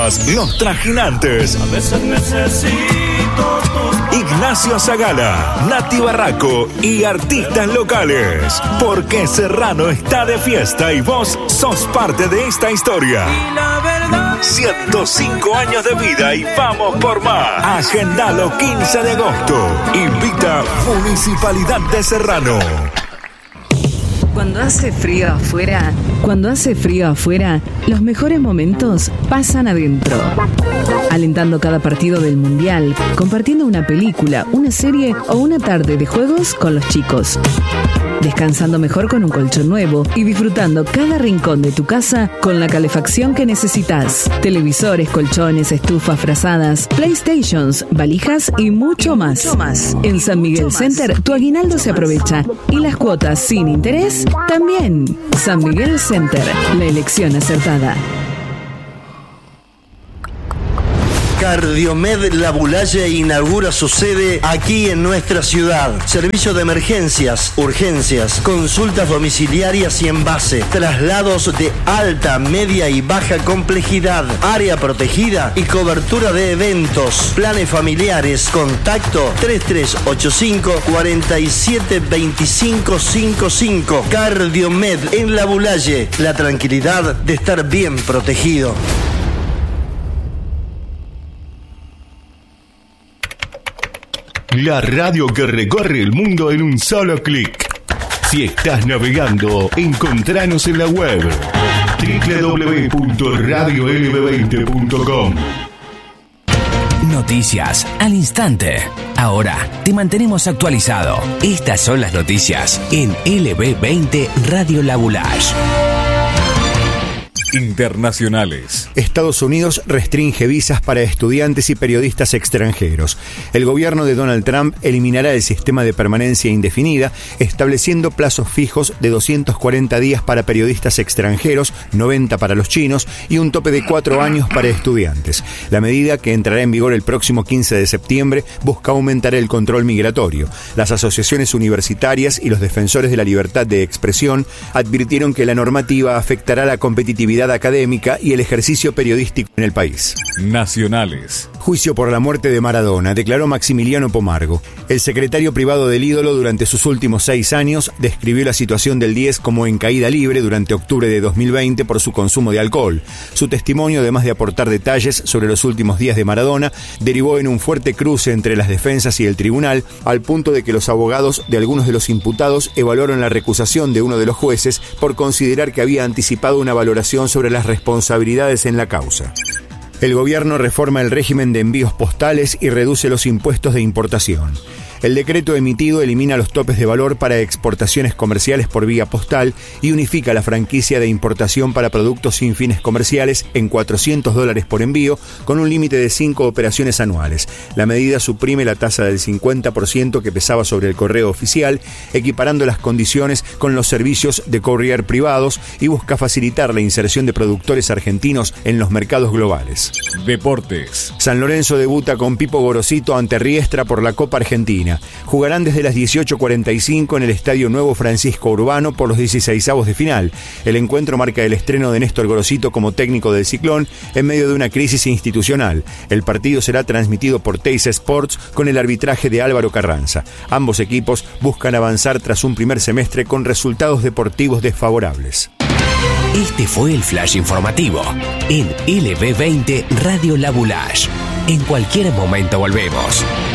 más Los Trajinantes. A veces necesito Ignacio Zagala, Nati Barraco y artistas locales. Porque Serrano está de fiesta y vos sos parte de esta historia. y la verdad 105 años de vida y vamos por más. Agendalo 15 de agosto. Invita Municipalidad de Serrano. Cuando hace frío afuera, los mejores momentos pasan adentro. Alentando cada partido del Mundial, compartiendo una película, una serie o una tarde de juegos con los chicos. Descansando mejor con un colchón nuevo y disfrutando cada rincón de tu casa con la calefacción que necesitas. Televisores, colchones, estufas, frazadas, PlayStations, valijas y mucho más. En San Miguel Center, tu aguinaldo se aprovecha y las cuotas sin interés también. San Miguel Center, la elección acertada. Cardiomed Labulaye inaugura su sede aquí en nuestra ciudad. Servicio de emergencias, urgencias, consultas domiciliarias y en base, traslados de alta, media y baja complejidad, área protegida y cobertura de eventos, planes familiares. Contacto 3385 47 25 55. Cardiomed en Labulaye, la tranquilidad de estar bien protegido. La radio que recorre el mundo en un solo clic. Si estás navegando, encontranos en la web www.radiolb20.com. Noticias al instante. Ahora te mantenemos actualizado. Estas son las noticias en LB20 Radio Labulaye. Internacionales. Estados Unidos restringe visas para estudiantes y periodistas extranjeros. El gobierno de Donald Trump eliminará el sistema de permanencia indefinida, estableciendo plazos fijos de 240 días para periodistas extranjeros, 90 para los chinos y un tope de 4 años para estudiantes. La medida, que entrará en vigor el próximo 15 de septiembre, busca aumentar el control migratorio. Las asociaciones universitarias y los defensores de la libertad de expresión advirtieron que la normativa afectará la competitividad académica y el ejercicio periodístico en el país. Nacionales. Juicio por la muerte de Maradona, declaró Maximiliano Pomargo. El secretario privado del ídolo durante sus últimos 6 años describió la situación del 10 como en caída libre durante octubre de 2020 por su consumo de alcohol. Su testimonio, además de aportar detalles sobre los últimos días de Maradona, derivó en un fuerte cruce entre las defensas y el tribunal, al punto de que los abogados de algunos de los imputados evaluaron la recusación de uno de los jueces por considerar que había anticipado una valoración sobre las responsabilidades en la causa. El gobierno reforma el régimen de envíos postales y reduce los impuestos de importación. El decreto emitido elimina los topes de valor para exportaciones comerciales por vía postal y unifica la franquicia de importación para productos sin fines comerciales en $400 por envío, con un límite de 5 operaciones anuales. La medida suprime la tasa del 50% que pesaba sobre el correo oficial, equiparando las condiciones con los servicios de courier privados, y busca facilitar la inserción de productores argentinos en los mercados globales. Deportes. San Lorenzo debuta con Pipo Gorosito ante Riestra por la Copa Argentina. Jugarán desde las 18:45 en el Estadio Nuevo Francisco Urbano por los 16avos de final. El encuentro marca el estreno de Néstor Gorosito como técnico del Ciclón en medio de una crisis institucional. El partido será transmitido por Teis Sports con el arbitraje de Álvaro Carranza. Ambos equipos buscan avanzar tras un primer semestre con resultados deportivos desfavorables. Este fue el flash informativo en LB20 Radio Labulaye. En cualquier momento volvemos.